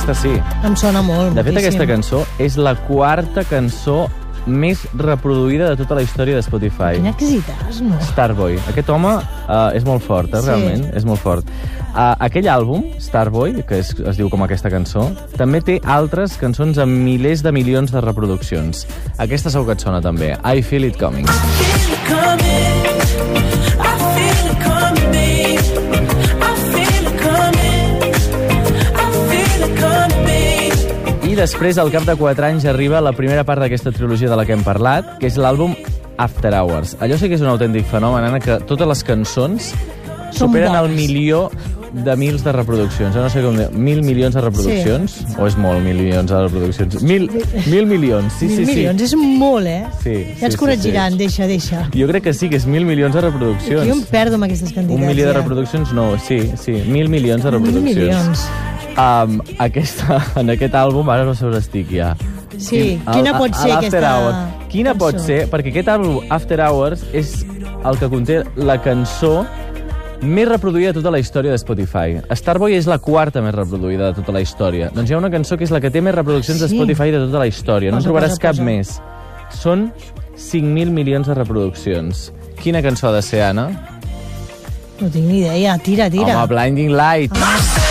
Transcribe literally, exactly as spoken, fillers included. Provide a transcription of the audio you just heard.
aquesta sí. Em sona molt, De fet, moltíssim. aquesta cançó és la quarta cançó més reproduïda de tota la història de Spotify. Quin èxitàs, no? Starboy. Aquest home uh, és molt fort, eh, Sí. realment, és molt fort. Uh, aquell àlbum, Starboy, que és, es diu com aquesta cançó, també té altres cançons amb milers de milions de reproduccions. Aquesta segur que et sona també, I Feel It Coming. I després, al cap de quatre anys, arriba la primera part d'aquesta trilogia de la que hem parlat, que és l'àlbum After Hours. Allò sí que és un autèntic fenomen, Anna, que totes les cançons superen el milió de mils de reproduccions. Jo no sé com dir, mil milions de reproduccions? Sí. O és molt, mil milions de reproduccions? Mil, mil milions, sí, mil sí, sí. milions, és molt, eh? Sí, ja ens sí, corregiran, sí, sí. deixa, deixa. Jo crec que sí, que és mil milions de reproduccions. Jo em perdo amb aquestes quantitats. Un milió de ja. reproduccions? No, sí, sí, mil milions de reproduccions. Mil milions. Um, aquesta, en aquest àlbum, ara no sé on estic ja. Sí, quina pot ser aquesta Hours. Quina cançó? pot ser? Perquè aquest àlbum, After Hours, és el que conté la cançó més reproduïda de tota la història de Spotify. Starboy és la quarta més reproduïda de tota la història. Doncs hi ha una cançó que és la que té més reproduccions Sí. de Spotify de tota la història. No en Posa, trobaràs posa, cap posa. més. Són cinc mil milions de reproduccions. Quina cançó ha de ser, Anna? No tinc ni idea, tira, tira. Home, Blinding Lights. Ah.